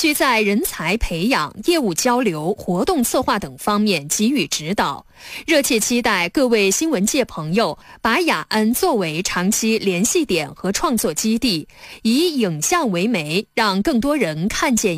需在人才培养、业务交流、活动策划等方面给予指导。热切期待各位新闻界朋友把雅安作为长期联系点和创作基地，以影像为媒，让更多人看见